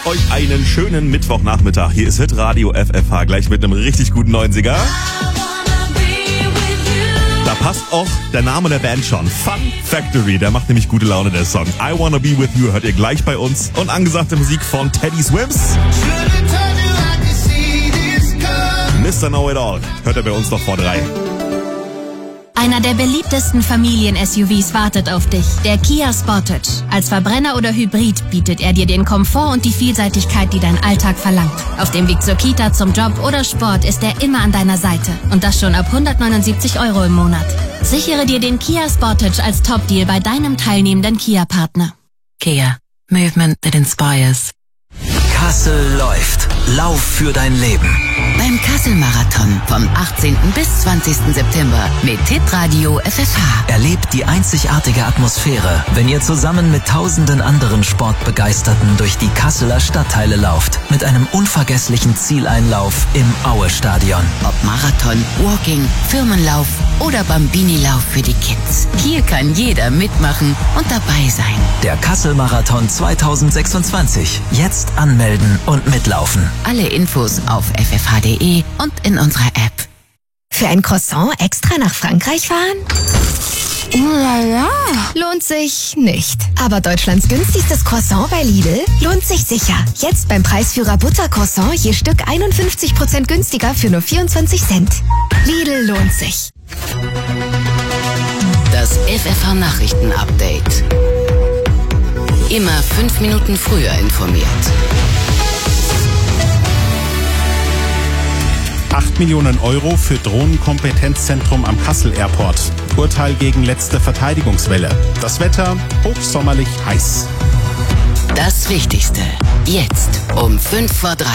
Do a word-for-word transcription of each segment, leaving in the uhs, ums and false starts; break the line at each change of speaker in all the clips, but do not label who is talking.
euch einen schönen Mittwochnachmittag. Hier ist Hitradio F F H, gleich mit einem richtig guten neunziger. Da passt auch der Name der Band schon. Fun Factory, der macht nämlich gute Laune, der Song. I Wanna Be With You hört ihr gleich bei uns. Und angesagte Musik von Teddy Swims. Mister Know It All hört ihr bei uns noch vor drei.
Einer der beliebtesten Familien-S U Vs wartet auf dich, der Kia Sportage. Als Verbrenner oder Hybrid bietet er dir den Komfort und die Vielseitigkeit, die dein Alltag verlangt. Auf dem Weg zur Kita, zum Job oder Sport ist er immer an deiner Seite. Und das schon ab hundertneunundsiebzig Euro im Monat. Sichere dir den Kia Sportage als Top-Deal bei deinem teilnehmenden Kia-Partner.
Kia. Movement that inspires.
Kassel läuft. Lauf für dein Leben.
Beim Kassel-Marathon vom achtzehnten bis zwanzigsten September mit Hitradio F F H.
Erlebt die einzigartige Atmosphäre, wenn ihr zusammen mit tausenden anderen Sportbegeisterten durch die Kasseler Stadtteile lauft. Mit einem unvergesslichen Zieleinlauf im Aue-Stadion.
Ob Marathon, Walking, Firmenlauf oder Bambini-Lauf für die Kids. Hier kann jeder mitmachen und dabei sein.
Der Kassel-Marathon zweitausendsechsundzwanzig. Jetzt anmelden und mitlaufen.
Alle Infos auf f f h punkt d e und in unserer App.
Für ein Croissant extra nach Frankreich fahren?
Oh la la.
Lohnt sich nicht. Aber Deutschlands günstigstes Croissant bei Lidl lohnt sich sicher. Jetzt beim Preisführer Buttercroissant je Stück einundfünfzig Prozent günstiger für nur vierundzwanzig Cent. Lidl lohnt sich.
Das F F H-Nachrichten-Update. Immer fünf Minuten früher informiert.
acht Millionen Euro für Drohnenkompetenzzentrum am Kassel Airport. Urteil gegen letzte Verteidigungswelle. Das Wetter hochsommerlich heiß.
Das Wichtigste. Jetzt um fünf vor drei.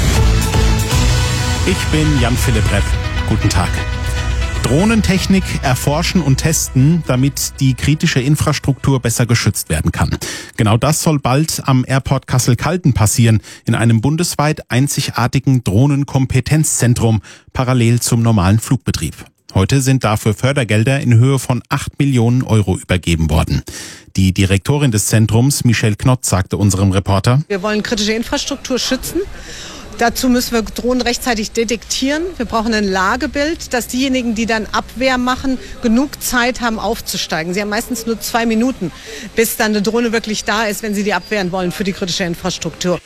Ich bin Jan-Philipp Repp. Guten Tag. Drohnentechnik erforschen und testen, damit die kritische Infrastruktur besser geschützt werden kann. Genau das soll bald am Airport Kassel-Calden passieren, in einem bundesweit einzigartigen Drohnenkompetenzzentrum, parallel zum normalen Flugbetrieb. Heute sind dafür Fördergelder in Höhe von acht Millionen Euro übergeben worden. Die Direktorin des Zentrums, Michelle Knott, sagte unserem Reporter:
Wir wollen kritische Infrastruktur schützen. Dazu müssen wir Drohnen rechtzeitig detektieren. Wir brauchen ein Lagebild, dass diejenigen, die dann Abwehr machen, genug Zeit haben aufzusteigen. Sie haben meistens nur zwei Minuten, bis dann eine Drohne wirklich da ist, wenn sie die abwehren wollen für die kritische Infrastruktur.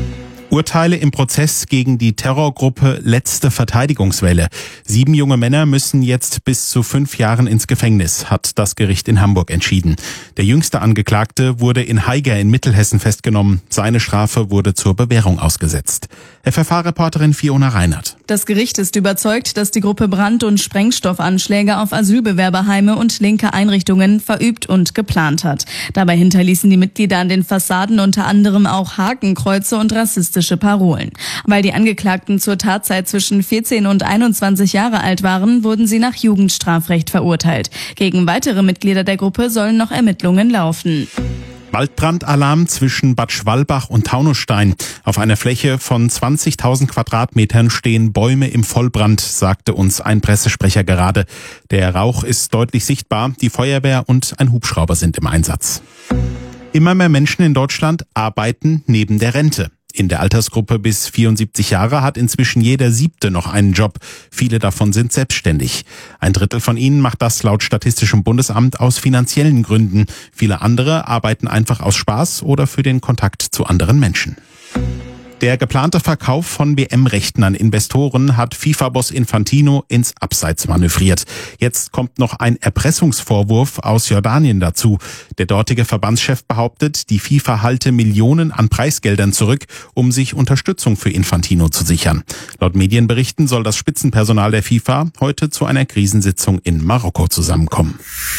Urteile im Prozess gegen die Terrorgruppe Letzte Verteidigungswelle. Sieben junge Männer müssen jetzt bis zu fünf Jahren ins Gefängnis, hat das Gericht in Hamburg entschieden. Der jüngste Angeklagte wurde in Haiger in Mittelhessen festgenommen. Seine Strafe wurde zur Bewährung ausgesetzt. F F H-Reporterin Fiona Reinhardt.
Das Gericht ist überzeugt, dass die Gruppe Brand- und Sprengstoffanschläge auf Asylbewerberheime und linke Einrichtungen verübt und geplant hat. Dabei hinterließen die Mitglieder an den Fassaden unter anderem auch Hakenkreuze und rassistische Parolen. Weil die Angeklagten zur Tatzeit zwischen vierzehn und einundzwanzig Jahre alt waren, wurden sie nach Jugendstrafrecht verurteilt. Gegen weitere Mitglieder der Gruppe sollen noch Ermittlungen laufen.
Waldbrandalarm zwischen Bad Schwalbach und Taunusstein. Auf einer Fläche von zwanzigtausend Quadratmetern stehen Bäume im Vollbrand, sagte uns ein Pressesprecher gerade. Der Rauch ist deutlich sichtbar. Die Feuerwehr und ein Hubschrauber sind im Einsatz. Immer mehr Menschen in Deutschland arbeiten neben der Rente. In der Altersgruppe bis vierundsiebzig Jahre hat inzwischen jeder Siebte noch einen Job. Viele davon sind selbstständig. Ein Drittel von ihnen macht das laut Statistischem Bundesamt aus finanziellen Gründen. Viele andere arbeiten einfach aus Spaß oder für den Kontakt zu anderen Menschen. Der geplante Verkauf von W M-Rechten an Investoren hat FIFA-Boss Infantino ins Abseits manövriert. Jetzt kommt noch ein Erpressungsvorwurf aus Jordanien dazu. Der dortige Verbandschef behauptet, die FIFA halte Millionen an Preisgeldern zurück, um sich Unterstützung für Infantino zu sichern. Laut Medienberichten soll das Spitzenpersonal der FIFA heute zu einer Krisensitzung in Marokko zusammenkommen.